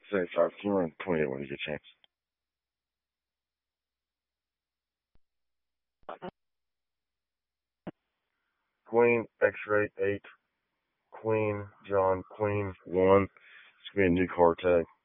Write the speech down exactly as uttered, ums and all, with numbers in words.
seventy-five. Can you run twenty-eight when you get a chance? Queen, X-ray, eight. Queen, John, Queen, one. It's going to be a new car tag.